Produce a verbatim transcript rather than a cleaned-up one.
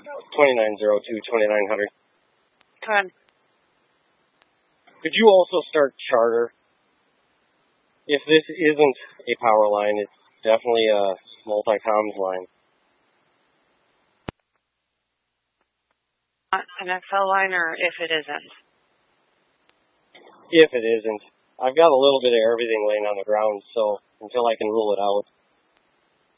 twenty-nine oh two, twenty-nine hundred. Come on. Could you also start Charter? If this isn't a power line, it's definitely a multi-comms line. An X L line, or if it isn't? If it isn't. I've got a little bit of everything laying on the ground, so until I can rule it out.